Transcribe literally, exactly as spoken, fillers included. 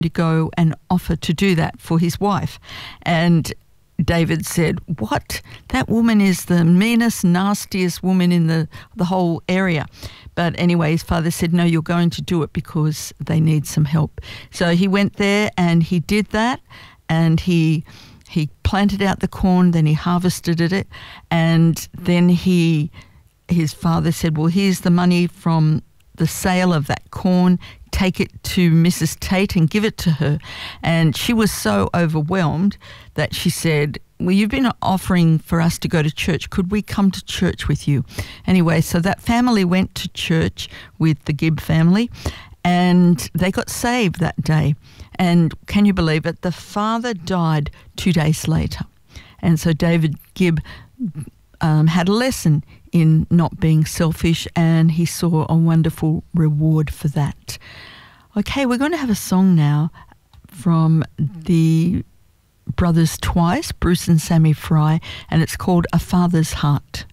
to go and offer to do that for his wife. And David said, what? That woman is the meanest, nastiest woman in the, the whole area. But anyway, his father said, no, you're going to do it because they need some help. So he went there and he did that, and he he planted out the corn, then he harvested it, and then he his father said, well, here's the money from the sale of that corn. Take it to Missus Tate and give it to her. And she was so overwhelmed that she said, well, you've been offering for us to go to church. Could we come to church with you? Anyway, so that family went to church with the Gibb family, and they got saved that day. And can you believe it? The father died two days later. And so David Gibb um, had a lesson in not being selfish, and he saw a wonderful reward for that. Okay, we're going to have a song now from the brothers Twice, Bruce and Sammy Fry, and it's called A Father's Heart.